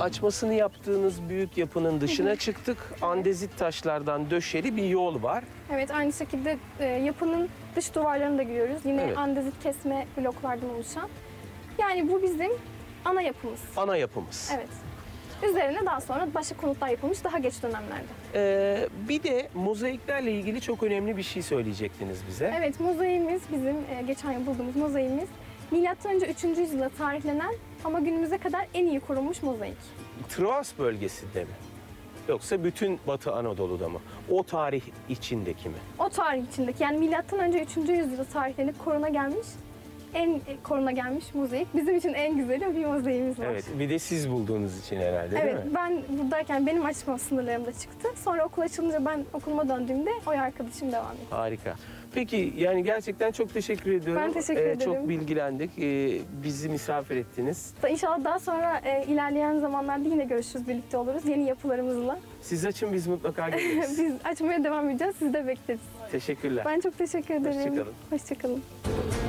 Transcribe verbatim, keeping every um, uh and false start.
açmasını yaptığınız büyük yapının dışına çıktık. Andezit taşlardan döşeli bir yol var. Evet, aynı şekilde e, yapının dış duvarlarını da görüyoruz. Yine Evet. andezit kesme bloklardan oluşan. Yani bu bizim ana yapımız. Ana yapımız. Evet. Üzerine daha sonra başka konutlar yapılmış daha geç dönemlerde. Ee, bir de mozaiklerle ilgili çok önemli bir şey söyleyecektiniz bize. Evet, mozaiğimiz bizim e, geçen yıl bulduğumuz mozaiğimiz. Milattan önce üçüncü yüzyılda tarihlenen ama günümüze kadar en iyi korunmuş mozaik. Troas bölgesinde mi? Yoksa bütün Batı Anadolu'da mı? O tarih içindeki mi? O tarih içindeki, yani milattan önce üçüncü yüzyılda tarihlenip koruna gelmiş, en e, koruna gelmiş mozaik. Bizim için en güzeli bir mozaiğimiz var. Evet, bir de siz bulduğunuz için herhalde Evet, değil mi? ben buradayken benim açma sınırlarımda çıktı. Sonra okul açılınca ben okuluma döndüğümde o arkadaşım devam etti. Harika. Peki yani gerçekten çok teşekkür ediyorum. Ben teşekkür Ee, ederim. Çok bilgilendik. Ee, bizi misafir ettiniz. İnşallah daha sonra e, ilerleyen zamanlarda yine görüşürüz, birlikte oluruz yeni yapılarımızla. Siz açın, biz mutlaka geliriz. Biz açmaya devam edeceğiz, sizi de bekleriz. Teşekkürler. Ben çok teşekkür ederim. Hoşça kalın. Hoşça kalın.